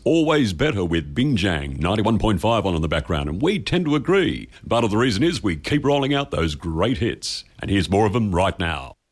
always better with Bingjang 91.5 on in the background, and we tend to agree. Part of the reason is we keep rolling out those great hits. And here's more of them right now.